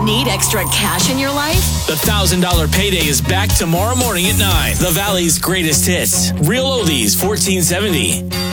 Need extra cash in your life? The $1,000 payday is back tomorrow morning at 9. The Valley's greatest hits. Real Oldies 1470.